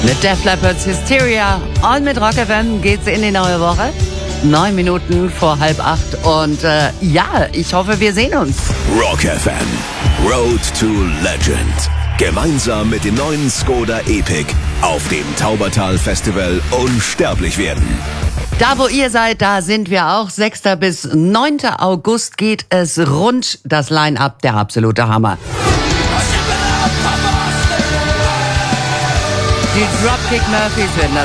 Mit Def Leppard's Hysteria und mit Rock FM geht's in die neue Woche. 9 Minuten vor 7:30 und ja, ich hoffe, wir sehen uns. Rock FM, Road to Legend. Gemeinsam mit dem neuen Skoda Epic auf dem Taubertal Festival unsterblich werden. Da, wo ihr seid, da sind wir auch. 6. bis 9. August geht es rund. Das Line-Up, der absolute Hammer. Die Dropkick Murphys werden